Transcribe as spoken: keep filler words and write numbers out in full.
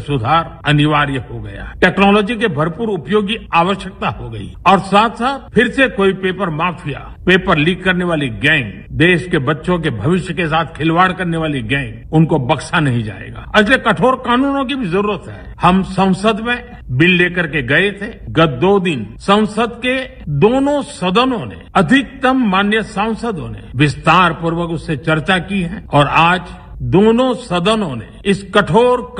सुधार अनिवार्य हो गया। टेक्नोलॉजी के भरपूर उपयोग की आवश्यकता हो गई और साथ साथ फिर से कोई पेपर माफिया, पेपर लीक करने वाली गैंग, देश के बच्चों के भविष्य के साथ खिलवाड़ करने वाली गैंग, उनको बख्शा नहीं जाएगा। इसलिए कठोर कानूनों की भी जरूरत है। हम संसद में बिल लेकर के गए थे। गत दो दिन संसद के दोनों सदनों ने, अधिकतम माननीय सांसदों ने विस्तार पूर्वक उससे चर्चा की है और आज दोनों सदनों ने इस कठोर